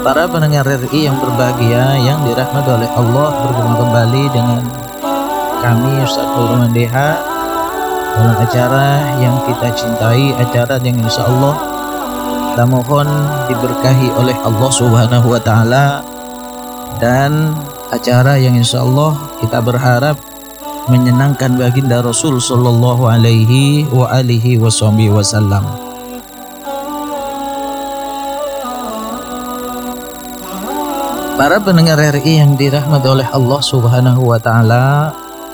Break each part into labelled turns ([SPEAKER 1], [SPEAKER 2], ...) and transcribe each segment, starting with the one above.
[SPEAKER 1] Para pendengar RI yang berbahagia, yang dirahmati oleh Allah, berjumpa kembali dengan kami Ustaz Nurul Mandeha dalam acara yang kita cintai, acara yang insya Allah kita mohon diberkahi oleh Allah Subhanahu wa Ta'ala, dan acara yang insya Allah kita berharap menyenangkan baginda Rasul Sallallahu Alaihi Wasallam. Para pendengar RI yang dirahmati oleh Allah Subhanahu wa Ta'ala,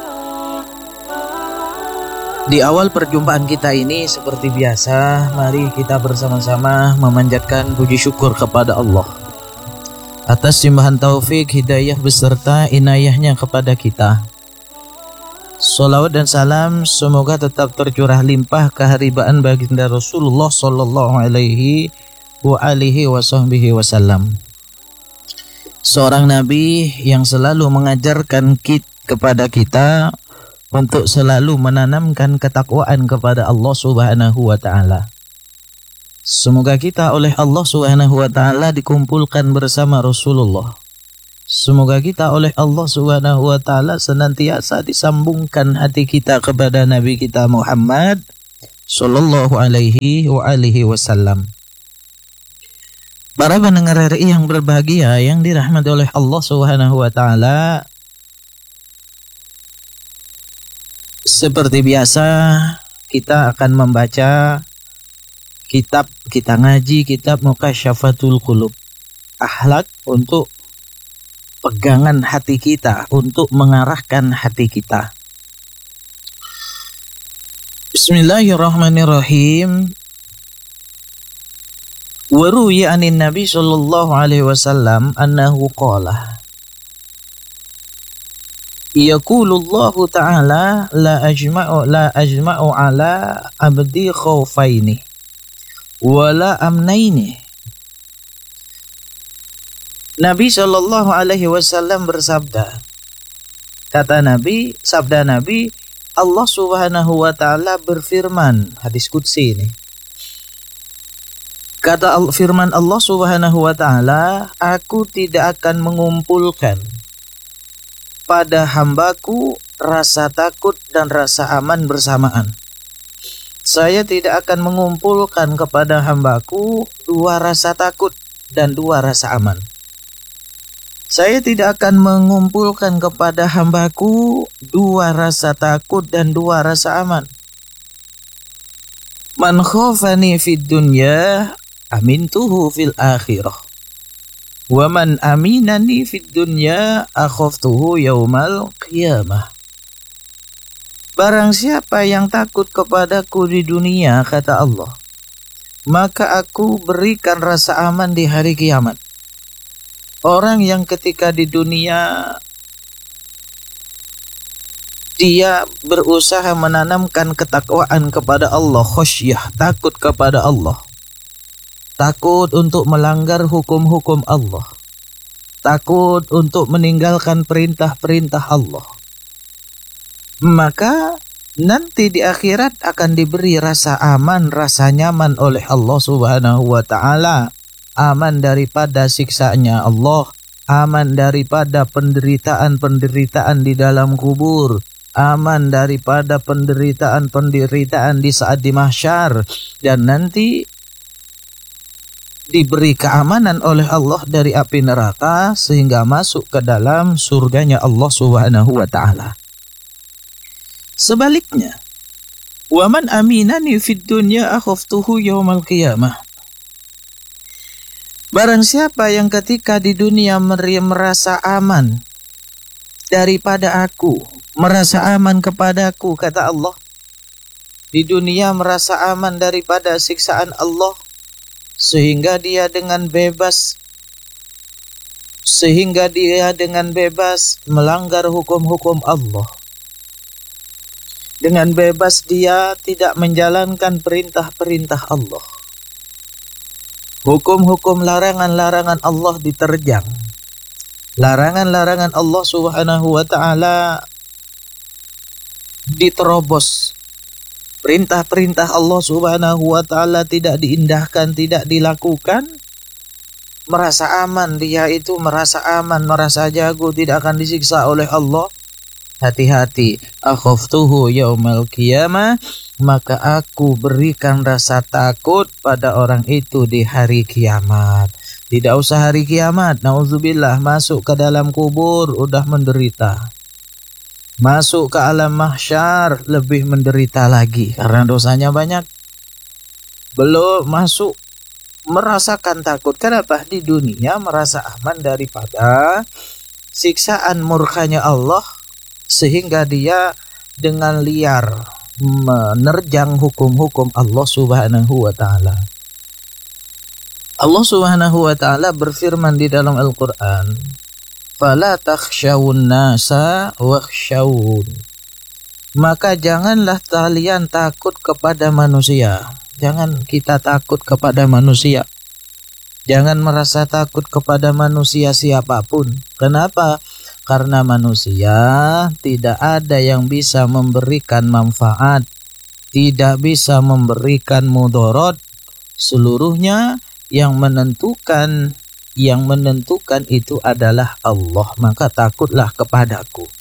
[SPEAKER 1] di awal perjumpaan kita ini seperti biasa, mari kita bersama-sama memanjatkan puji syukur kepada Allah atas limpahan taufik, hidayah beserta inayahnya kepada kita. Salawat dan salam semoga tetap tercurah limpah keharibaan baginda Rasulullah Sallallahu Alaihi Wasallam, seorang nabi yang selalu mengajarkan kepada kita untuk selalu menanamkan ketakwaan kepada Allah Subhanahu wa Ta'ala. Semoga kita oleh Allah Subhanahu wa Ta'ala dikumpulkan bersama Rasulullah. Semoga kita oleh Allah Subhanahu wa Ta'ala senantiasa disambungkan hati kita kepada Nabi kita Muhammad Sallallahu Alaihi Wasallam. Para pendengar RI yang berbahagia, yang dirahmati oleh Allah Subhanahu wa Ta'ala, seperti biasa kita akan membaca kitab, kita ngaji kitab Mukasyfatul Qulub, akhlak untuk pegangan hati kita, untuk mengarahkan hati kita. Bismillahirrahmanirrahim. Wa ruwiya anin Nabi sallallahu alaihi wasallam annahu qala yaqulullahu ta'ala la ajma'u ala abdi khawfaini wa la amnaini. Nabi sallallahu alaihi wasallam bersabda, kata Nabi, sabda Nabi, Allah Subhanahu wa Ta'ala berfirman, hadis qudsi ini. Kata firman Allah Subhanahu wa Ta'ala, aku tidak akan mengumpulkan pada hambaku rasa takut dan rasa aman bersamaan. Saya tidak akan mengumpulkan kepada hambaku dua rasa takut dan dua rasa aman. Saya tidak akan mengumpulkan kepada hambaku dua rasa takut dan dua rasa aman. Man khafani fid dunya amintuhu fil akhirah, wa man aminani fid dunya akhaftuhu yaumal qiyamah. Barang siapa yang takut kepadaku di dunia, kata Allah, maka aku berikan rasa aman di hari kiamat. Orang yang ketika di dunia dia berusaha menanamkan ketakwaan kepada Allah, khasyah, takut kepada Allah, takut untuk melanggar hukum-hukum Allah, takut untuk meninggalkan perintah-perintah Allah, maka nanti di akhirat akan diberi rasa aman, rasa nyaman oleh Allah Subhanahu wa Ta'ala. Aman daripada siksanya Allah, aman daripada penderitaan-penderitaan di dalam kubur, aman daripada penderitaan-penderitaan di saat di mahsyar, dan nanti diberi keamanan oleh Allah dari api neraka sehingga masuk ke dalam surganya Allah Subhanahu wa Ta'ala. Sebaliknya, wa man aminani fid dunya akhaftuhu yaumal qiyamah. Barang siapa yang ketika di dunia merasa aman daripada aku, merasa aman kepadaku, kata Allah, di dunia merasa aman daripada siksaan Allah, sehingga dia dengan bebas melanggar hukum-hukum Allah. Dengan bebas dia tidak menjalankan perintah-perintah Allah. Hukum-hukum larangan-larangan Allah diterjang. Larangan-larangan Allah Subhanahu wa Ta'ala diterobos. Perintah-perintah Allah Subhanahu wa Ta'ala tidak diindahkan, tidak dilakukan, merasa aman, dia itu merasa aman, merasa jago, tidak akan disiksa oleh Allah. Hati-hati, akhaftuhu yaumal qiyamah, maka aku berikan rasa takut pada orang itu di hari kiamat. Tidak usah hari kiamat, nauzubillah, masuk ke dalam kubur udah menderita. Masuk ke alam mahsyar lebih menderita lagi karena dosanya banyak. Belum masuk merasakan takut. Kenapa? Di dunia merasa aman daripada siksaan murkanya Allah, sehingga dia dengan liar menerjang hukum-hukum Allah Subhanahu wa taala. Allah Subhanahu wa taala berfirman di dalam Al-Qur'an, "Fala takhshawun nasa wakhshawun." Maka janganlah kalian takut kepada manusia. Jangan kita takut kepada manusia. Jangan merasa takut kepada manusia siapapun. Kenapa? Karena manusia tidak ada yang bisa memberikan manfaat, tidak bisa memberikan mudarat. Seluruhnya yang menentukan itu adalah Allah. Maka takutlah kepadaku.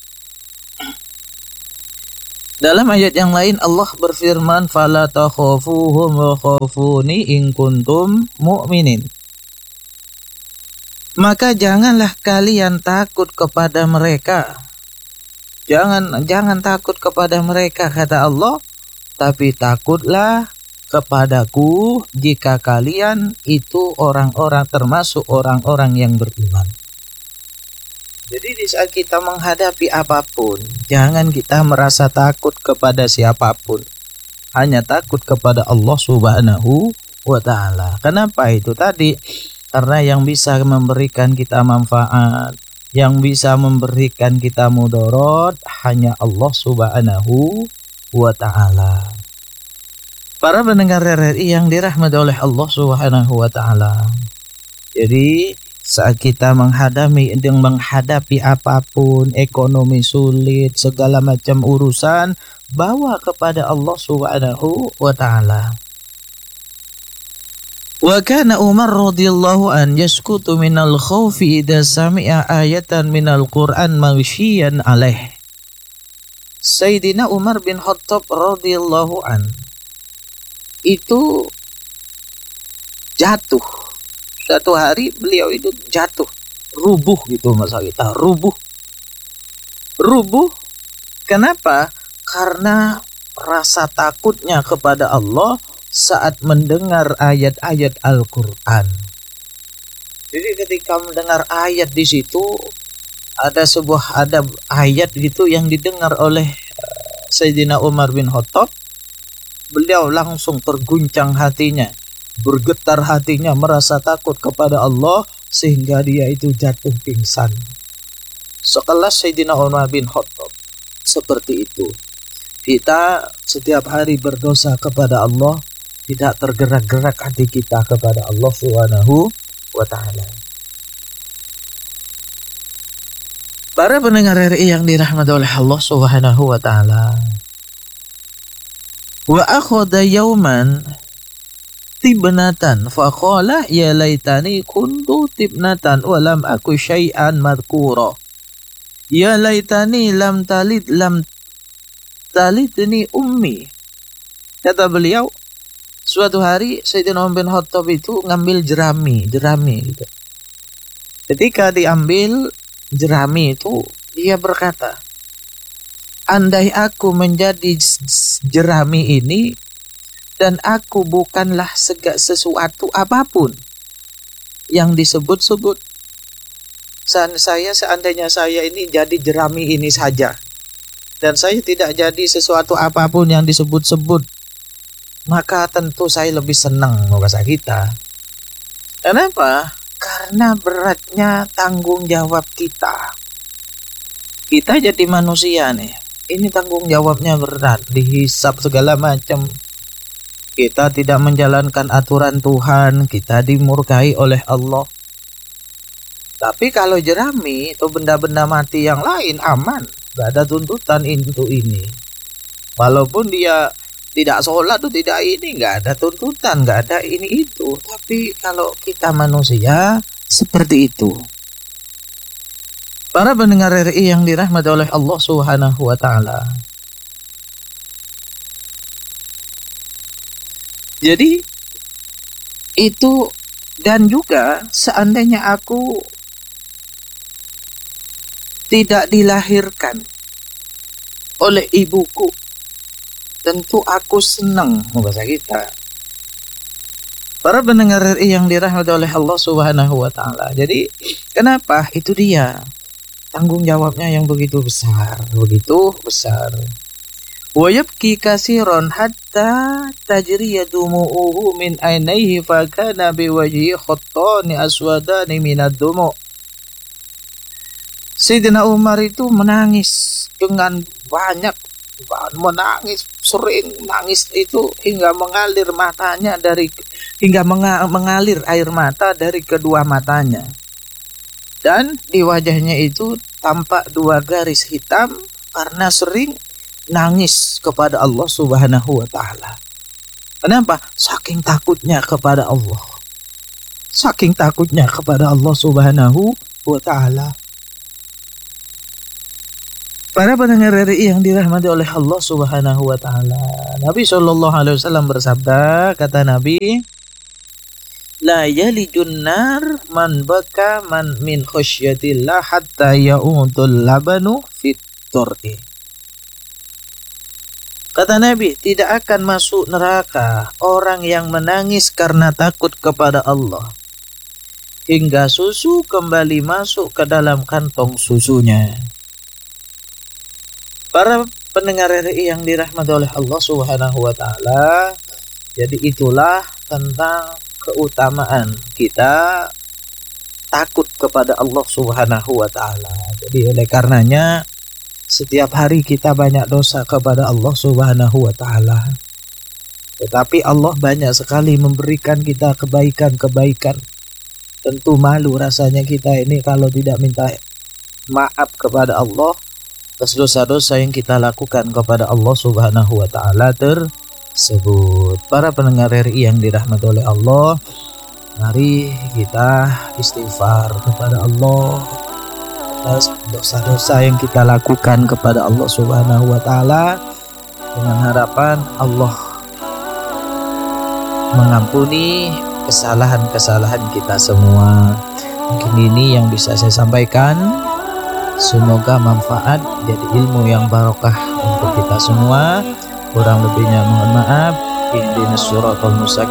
[SPEAKER 1] Dalam ayat yang lain Allah berfirman, "Fala takhafuhum wa khafuni in kuntum mu'minin." Maka janganlah kalian takut kepada mereka. Jangan takut kepada mereka, kata Allah, tapi takutlah kepadaku jika kalian itu orang-orang termasuk orang-orang yang beriman. Jadi di saat kita menghadapi apapun, jangan kita merasa takut kepada siapapun. Hanya takut kepada Allah Subhanahu wa taala. Kenapa itu tadi? Karena yang bisa memberikan kita manfaat, yang bisa memberikan kita mudarat hanya Allah Subhanahu wa taala. Para pendengar RRI yang dirahmati oleh Allah Subhanahu wa taala. Jadi saat kita menghadapi apapun, ekonomi sulit, segala macam urusan, bawa kepada Allah Subhanahu wa taala. Wa kana Umar radhiyallahu an yaskutu minal khawfi idza sami'a ayatan minal Qur'an maghsyian alaih. Sayyidina Umar bin Khattab radhiyallahu an itu jatuh. Satu hari beliau itu jatuh, rubuh gitu masa kita, rubuh. Kenapa? Karena rasa takutnya kepada Allah saat mendengar ayat-ayat Al-Quran. Jadi ketika mendengar ayat di situ ada ayat gitu yang didengar oleh Sayyidina Umar bin Khattab, beliau langsung terguncang hatinya, bergetar hatinya, merasa takut kepada Allah sehingga dia itu jatuh pingsan. Sekelas Sayyidina Umar bin Khattab seperti itu. Kita setiap hari berdosa kepada Allah, tidak tergerak-gerak hati kita kepada Allah Subhanahu wa ta'ala. Para pendengar RI yang dirahmati oleh Allah Subhanahu wa ta'ala. Wa akhadha yawman tibnatan faqala ya laitani kuntu tibnatan wa lam aku syai'an madhkura. Ya laitani lam talidni ummi. Kata beliau, suatu hari Sayyidina Umar bin Khattab itu ngambil jerami gitu. Ketika diambil jerami itu, dia berkata, andai aku menjadi jerami ini dan aku bukanlah sesuatu apapun yang disebut-sebut. Seandainya saya ini jadi jerami ini saja dan saya tidak jadi sesuatu apapun yang disebut-sebut, maka tentu saya lebih senang bahasa kita. Kenapa? Karena beratnya tanggung jawab kita. Kita jadi manusia nih, ini tanggung jawabnya berat, dihisap segala macam. Kita tidak menjalankan aturan Tuhan, kita dimurkai oleh Allah. Tapi kalau jerami atau benda-benda mati yang lain aman, gak ada tuntutan untuk ini. Walaupun dia tidak sholat tuh tidak ini, nggak ada tuntutan, nggak ada ini itu. Tapi kalau kita manusia Seperti itu. Para pendengar RI yang dirahmati oleh Allah Subhanahu wa taala. Jadi itu, dan juga seandainya aku tidak dilahirkan oleh ibuku, tentu aku senang bahasa kita. Para pendengar RI yang dirahmati oleh Allah Subhanahu wa taala. Jadi kenapa? Itu dia tanggung jawabnya yang begitu besar, begitu besar. Wa yabki kasiran hatta tajriya dumu'uhu min ainaihi fa kana biwajhi khattani aswadani minad dumu'. Sayyidina Umar itu menangis dengan banyak, menangis, sering nangis itu hingga mengalir matanya mengalir air mata dari kedua matanya. Dan di wajahnya itu tampak 2 garis hitam karena sering nangis kepada Allah Subhanahu wa taala. Kenapa? Saking takutnya kepada Allah. Saking takutnya kepada Allah Subhanahu wa taala. Para pendengar RI yang dirahmati oleh Allah Subhanahu wa taala. Nabi sallallahu alaihi wasallam bersabda, kata Nabi, la yalijun nar man baka man min khasyatillah hatta ya'udul labanu fit tur'i. Kata Nabi, tidak akan masuk neraka orang yang menangis karena takut kepada Allah hingga susu kembali masuk ke dalam kantong susunya. Para pendengar RI yang dirahmati oleh Allah Subhanahu wa taala, jadi itulah tentang keutamaan kita takut kepada Allah Subhanahu wa taala. Jadi oleh karenanya setiap hari kita banyak dosa kepada Allah Subhanahu wa taala. Tetapi Allah banyak sekali memberikan kita kebaikan-kebaikan. Tentu malu rasanya kita ini kalau tidak minta maaf kepada Allah atas dosa-dosa yang kita lakukan kepada Allah Subhanahu wa taala tersebut. Para pendengar RI yang dirahmati oleh Allah, mari kita istighfar kepada Allah atas dosa-dosa yang kita lakukan kepada Allah Subhanahu wa taala, dengan harapan Allah mengampuni kesalahan-kesalahan kita semua. Mungkin ini yang bisa saya sampaikan. Semoga manfaat, jadi ilmu yang barokah untuk kita semua. Kurang lebihnya mohon maaf. Ihdinas siratal mustaqim.